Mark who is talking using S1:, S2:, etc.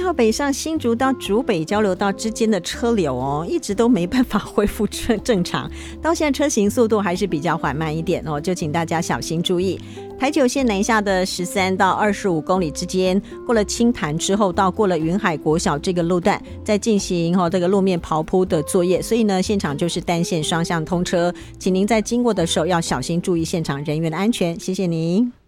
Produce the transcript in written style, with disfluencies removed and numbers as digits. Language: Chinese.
S1: 1号北上新竹到竹北交流道之间的车流一直都没办法恢复正常，到现在车行速度还是比较缓慢一点就请大家小心注意。台九线南下的13到25公里之间，过了清潭之后到过了云海国小这个路段，在进行这个路面刨铺的作业，所以呢现场就是单线双向通车，请您在经过的时候要小心注意现场人员的安全，谢谢您。